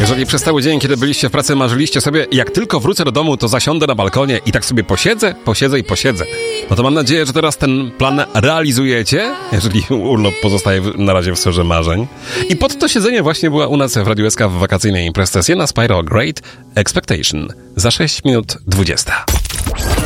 Jeżeli przez cały dzień, kiedy byliście w pracy, marzyliście sobie, jak tylko wrócę do domu, to zasiądę na balkonie i tak sobie posiedzę, no to mam nadzieję, że teraz ten plan realizujecie, jeżeli urlop pozostaje na razie w sferze marzeń. I pod to siedzenie właśnie była u nas w Radiu SK w wakacyjnej imprezie na Spyro Great Expectation. Za 6 minut 20.